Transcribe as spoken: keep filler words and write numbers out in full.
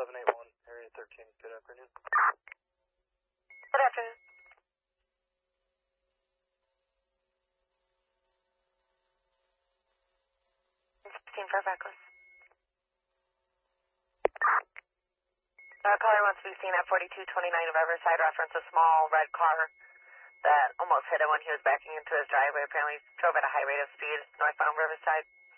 seven eight one, area thirteen. Good afternoon. Good afternoon. sixteen Fairfax. Uh, caller wants to be seen at forty-two twenty-nine of Riverside. Reference a small red car that almost hit him when he was backing into his driveway. Apparently drove at a high rate of speed northbound Riverside.